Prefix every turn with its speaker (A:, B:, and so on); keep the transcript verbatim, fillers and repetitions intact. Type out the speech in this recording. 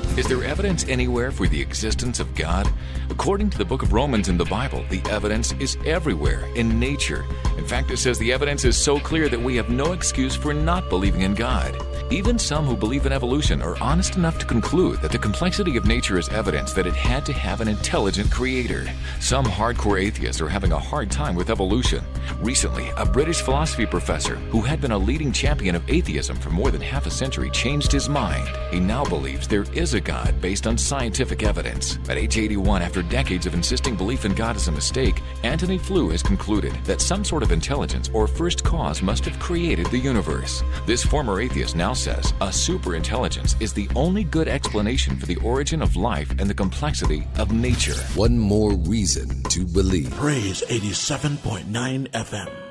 A: Is there evidence anywhere for the existence of God? According to the book of Romans in the Bible, the evidence is everywhere in nature. In fact, it says the evidence is so clear that we have no excuse for not believing in God. Even some who believe in evolution are honest enough to conclude that the complexity of nature is evidence that it had to have an intelligent creator. Some hardcore atheists are having a hard time with evolution. Recently, a British philosophy professor who had been a leading champion of atheism for more than half a century changed his mind. He now believes there is a God based on scientific evidence. At age eighty-one, after decades of insisting belief in God is a mistake, Antony Flew has concluded that some sort of intelligence or first cause must have created the universe. This former atheist now says a superintelligence is the only good explanation for the origin of life and the complexity of nature.
B: One more reason to believe.
C: Praise eighty-seven point nine F M.